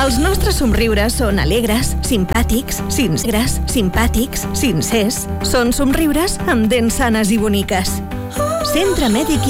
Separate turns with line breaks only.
Els nostres somriures són alegres, simpàtics, sincers. Són somriures amb dents sanes i boniques. Centre Mèdic